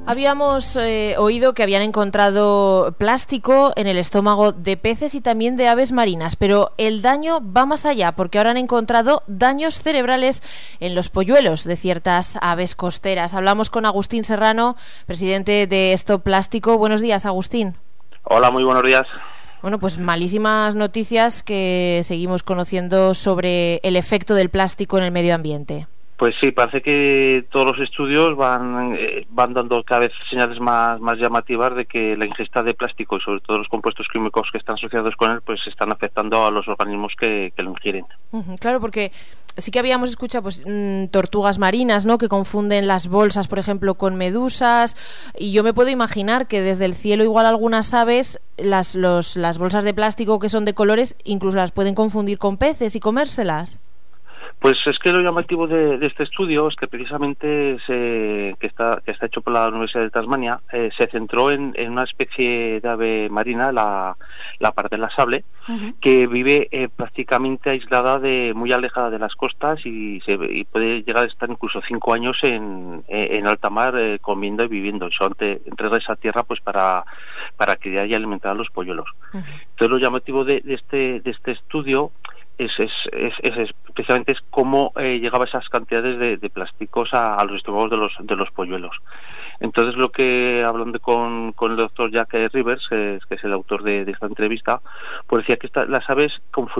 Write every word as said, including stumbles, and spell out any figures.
Habíamos eh, oído que habían encontrado plástico en el estómago de peces y también de aves marinas, pero el daño va más allá, porque ahora han encontrado daños cerebrales en los polluelos de ciertas aves costeras. Hablamos con Agustín Serrano, presidente de Stop Plástico. Buenos días, Agustín. Hola, muy buenos días. Bueno, pues malísimas noticias que seguimos conociendo sobre el efecto del plástico en el medio ambiente. Pues sí, parece que todos los estudios van eh, van dando cada vez señales más más llamativas de que la ingesta de plástico y sobre todo los compuestos químicos que están asociados con él pues están afectando a los organismos que, que lo ingieren. Uh-huh, claro, porque sí que habíamos escuchado pues mmm, tortugas marinas, ¿no?, que confunden las bolsas, por ejemplo, con medusas, y yo me puedo imaginar que desde el cielo igual algunas aves las los las bolsas de plástico que son de colores incluso las pueden confundir con peces y comérselas. Pues es que lo llamativo de, de este estudio es que precisamente se, que está que está hecho por la Universidad de Tasmania eh, se centró en, en una especie de ave marina, la, la pardela sable, uh-huh. que vive eh, prácticamente aislada, de muy alejada de las costas y, se, y puede llegar a estar incluso cinco años en, en alta mar eh, comiendo y viviendo. Y solamente regresa a tierra pues para, para criar y alimentar a los polluelos. Uh-huh. Entonces lo llamativo de, de este de este estudio Es, es, es, es, es precisamente es cómo eh, llegaba esas cantidades de, de plásticos a, a los estómagos de los de los polluelos. Entonces lo que, hablando con, con el doctor Jack Rivers, eh, que es el autor de, de esta entrevista, pues decía que esta, las aves confundían